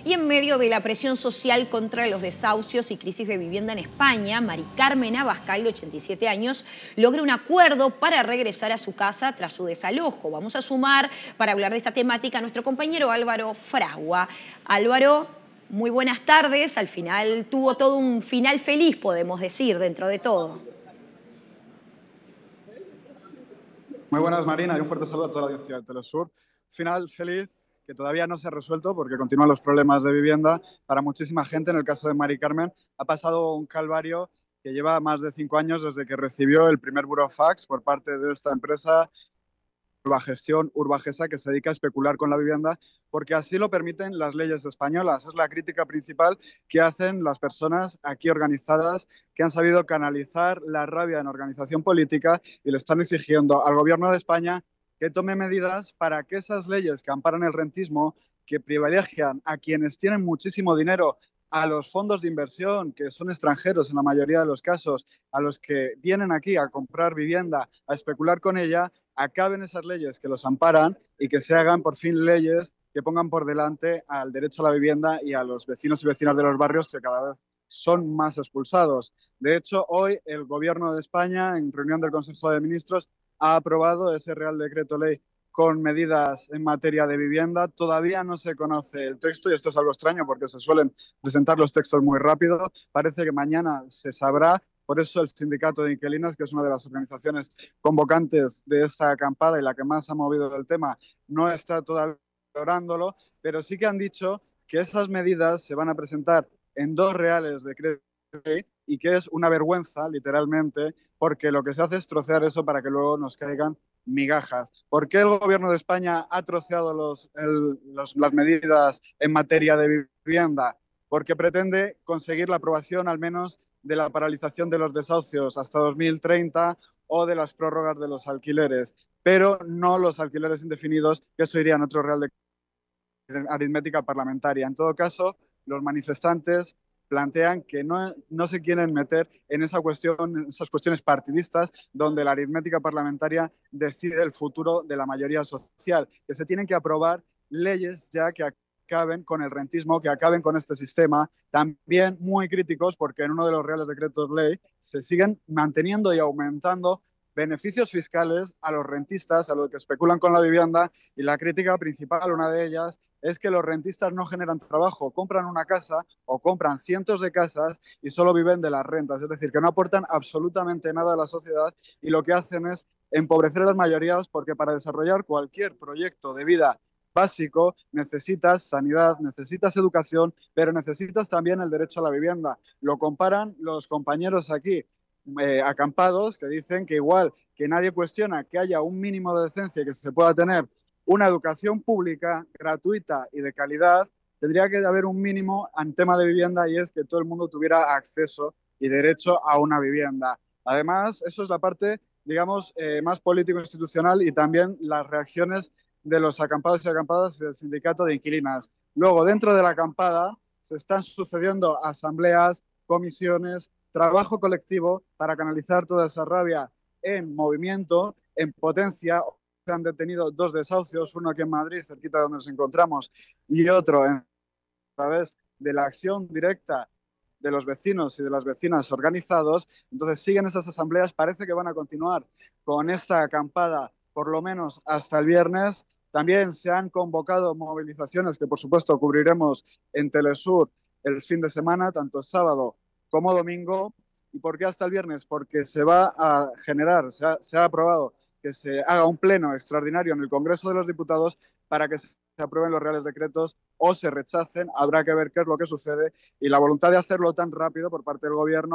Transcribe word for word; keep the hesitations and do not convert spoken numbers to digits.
Y en medio de la presión social contra los desahucios y crisis de vivienda en España, Mari Carmen Abascal, de ochenta y siete años, logra un acuerdo para regresar a su casa tras su desalojo. Vamos a sumar para hablar de esta temática a nuestro compañero Álvaro Fragua. Álvaro, muy buenas tardes. Al final tuvo todo un final feliz, podemos decir, dentro de todo. Muy buenas, Marina, y un fuerte saludo a toda la audiencia de Telesur. Final feliz que todavía no se ha resuelto porque continúan los problemas de vivienda para muchísima gente. En el caso de Mari Carmen, ha pasado un calvario que lleva más de cinco años desde que recibió el primer burofax por parte de esta empresa Urbagestión, Urbagesa, que se dedica a especular con la vivienda, porque así lo permiten las leyes españolas. Es la crítica principal que hacen las personas aquí organizadas que han sabido canalizar la rabia en organización política y le están exigiendo al gobierno de España que tome medidas para que esas leyes que amparan el rentismo, que privilegian a quienes tienen muchísimo dinero, a los fondos de inversión, que son extranjeros en la mayoría de los casos, a los que vienen aquí a comprar vivienda, a especular con ella, acaben esas leyes que los amparan y que se hagan por fin leyes que pongan por delante al derecho a la vivienda y a los vecinos y vecinas de los barrios, que cada vez son más expulsados. De hecho, hoy el Gobierno de España, en reunión del Consejo de Ministros, ha aprobado ese Real Decreto Ley con medidas en materia de vivienda. Todavía no se conoce el texto y esto es algo extraño porque se suelen presentar los textos muy rápido. Parece que mañana se sabrá. Por eso el Sindicato de Inquilinos, que es una de las organizaciones convocantes de esta acampada y la que más ha movido del tema, no está todavía valorándolo, pero sí que han dicho que esas medidas se van a presentar en dos reales decretos y que es una vergüenza, literalmente, porque lo que se hace es trocear eso para que luego nos caigan migajas. ¿Por qué el Gobierno de España ha troceado los, el, los, las medidas en materia de vivienda? Porque pretende conseguir la aprobación al menos de la paralización de los desahucios hasta dos mil treinta o de las prórrogas de los alquileres, pero no los alquileres indefinidos, que eso iría en otro real de aritmética parlamentaria. En todo caso, los manifestantes plantean que no, no se quieren meter en esa cuestión, en esas cuestiones partidistas donde la aritmética parlamentaria decide el futuro de la mayoría social, que se tienen que aprobar leyes ya que acaben con el rentismo, que acaben con este sistema, también muy críticos porque en uno de los reales decretos ley se siguen manteniendo y aumentando beneficios fiscales a los rentistas, a los que especulan con la vivienda, y la crítica principal, una de ellas, es que los rentistas no generan trabajo, compran una casa o compran cientos de casas y solo viven de las rentas, es decir, que no aportan absolutamente nada a la sociedad y lo que hacen es empobrecer a las mayorías, porque para desarrollar cualquier proyecto de vida básico necesitas sanidad, necesitas educación, pero necesitas también el derecho a la vivienda. Lo comparan los compañeros aquí eh, acampados, que dicen que igual que nadie cuestiona que haya un mínimo de decencia y que se pueda tener una educación pública, gratuita y de calidad, tendría que haber un mínimo en tema de vivienda, y es que todo el mundo tuviera acceso y derecho a una vivienda. Además, eso es la parte, digamos, eh, más político-institucional y también las reacciones de los acampados y acampadas del sindicato de inquilinas. Luego, dentro de la acampada, se están sucediendo asambleas, comisiones, trabajo colectivo para canalizar toda esa rabia en movimiento, en potencia. Se han detenido dos desahucios, uno aquí en Madrid, cerquita de donde nos encontramos, y otro en, a través de la acción directa de los vecinos y de las vecinas organizados. Entonces siguen esas asambleas, parece que van a continuar con esta acampada por lo menos hasta el viernes. También se han convocado movilizaciones que por supuesto cubriremos en Telesur el fin de semana, tanto sábado como domingo. ¿Y por qué hasta el viernes? Porque se va a generar, se ha, se ha aprobado que se haga un pleno extraordinario en el Congreso de los Diputados para que se aprueben los reales decretos o se rechacen. Habrá que ver qué es lo que sucede, y la voluntad de hacerlo tan rápido por parte del Gobierno